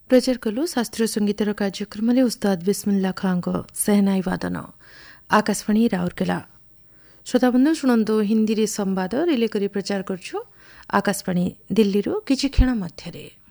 प्रचार कलु शास्त्रीय संगीतर कार्यक्रम उस्ताद बिस्मिल्ला खां को सेहनाई वादन आकाशवाणी राउरकेला। श्रोताबंधु शुणु हिंदी रे संवाद रिले करी प्रचार करछु आकाशवाणी दिल्ली रो किछि क्षण मध्यरे।